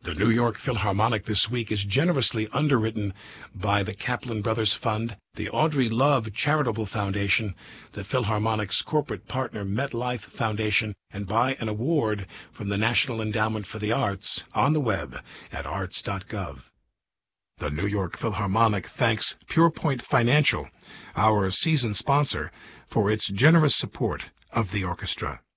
The New York Philharmonic this week is generously underwritten by the Kaplan Brothers Fund, the Audrey Love Charitable Foundation, the Philharmonic's corporate partner MetLife Foundation, and by an award from the National Endowment for the Arts on the web at arts.gov. The New York Philharmonic thanks PurePoint Financial, our season sponsor, for its generous support of the orchestra.